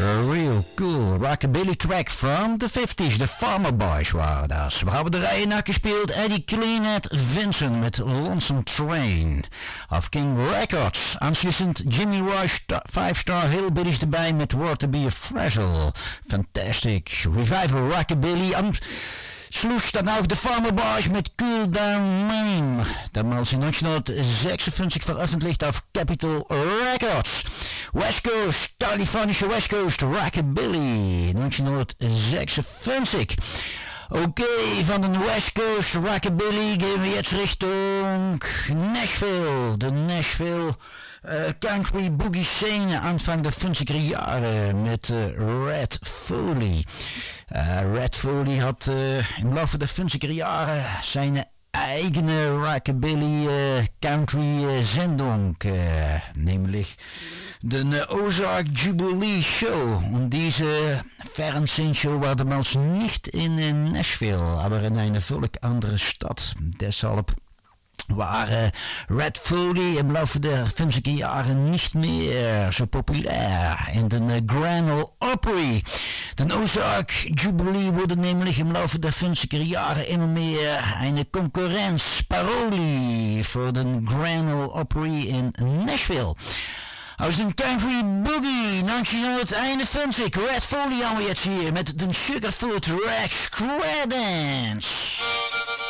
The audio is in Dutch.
Real cool rockabilly track from the 50s. De Farmer Boys waren dat. We hebben de rijen naar gespeeld. Eddie Cleanhead Vincent met Lonesome Train. Of King Records. Anschließend Jimmy Rush 5-Star Hillbillies erbij met Worth to be a Frazzle. Fantastic. Revival rockabilly. Sloes dan ook de Farmer Boys met Cool Down Mime. Damals in 1956 veröffentlicht auf Capitol Records. West Coast, Californische West Coast Rockabilly 1956. Oké, van de West Coast Rockabilly gaan we jetzt Richtung Nashville. De Nashville country boogie scene Anfang der 50er jaren met Red Foley. Red Foley had im Laufe der 50er jaren zijn eigene rockabilly country Sendung, nämlich den Ozark Jubilee Show. Und diese Fernsehshow war damals nicht in Nashville, aber in einer völlig andere Stadt. Deshalb war Red Foley im Laufe der 50er Jahre nicht mehr so populär in den Grand Ole Opry. Den Ozark Jubilee wurde nämlich im Laufe der 50er Jahre immer mehr eine Konkurrenzparolie für den Grand Ole Opry in Nashville. Aus den Country Boogie 1951, Red Foley haben wir jetzt hier met den Sugarfoot Rex Square Dance.